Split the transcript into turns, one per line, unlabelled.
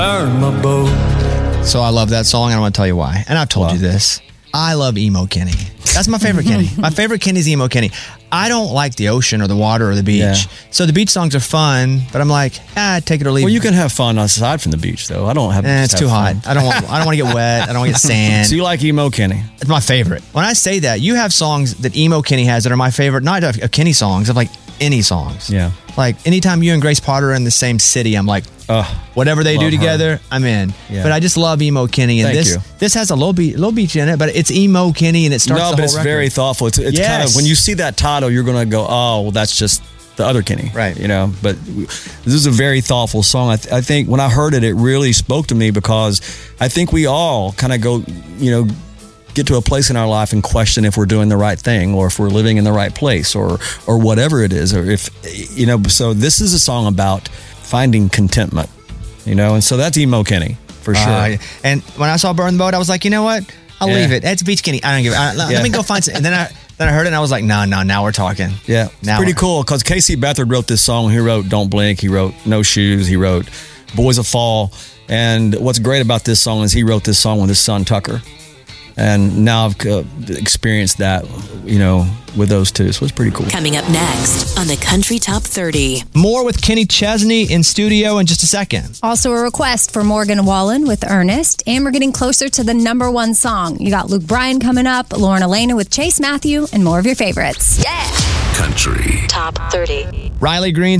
Burn my boat.
So I love that song, and I want to tell you why. And I've told you this. I love Emo Kenny. That's my favorite Kenny. My favorite Kenny is Emo Kenny. I don't like the ocean or the water or the beach. Yeah. So the beach songs are fun, but I'm like, take it or leave it.
Well, you can have fun aside from the beach, though. I don't have.
It's too hot. I don't want to get wet. I don't want to get sand.
So you like Emo Kenny?
It's my favorite. When I say that, you have songs that Emo Kenny has that are my favorite, not of Kenny songs, of like any songs.
Yeah.
Like anytime you and Grace Potter are in the same city, I'm like, whatever they do together, I'm in. Yeah. But I just love Emo Kenny, and this has a low beach in it, but it's Emo Kenny, and it starts.
No, but it's very thoughtful. It's kind of, when you see that title, you're going to go, oh, well, that's just the other Kenny,
right?
You know. But this is a very thoughtful song. I think when I heard it, it really spoke to me, because I think we all kind of go, get to a place in our life and question if we're doing the right thing, or if we're living in the right place, or whatever it is, or if so this is a song about finding contentment, and so that's Emo Kenny for sure.
And when I saw Burn the Boat, I was like, you know what, I'll leave it. That's Beach Kenny. I don't give it. Let me go find some. And then I heard it and I was like, no, now we're talking.
Yeah, it's pretty cool, because Casey Beathard wrote this song. He wrote Don't Blink, he wrote No Shoes, he wrote Boys of Fall, and what's great about this song is he wrote this song with his son Tucker. And now I've experienced that, with those two. So it's pretty cool.
Coming up next on the Country Top 30.
More with Kenny Chesney in studio in just a second.
Also a request for Morgan Wallen with Ernest. And we're getting closer to the #1 song. You got Luke Bryan coming up, Lauren Elena with Chase Matthew, and more of your favorites.
Yeah.
Country
Top 30.
Riley Green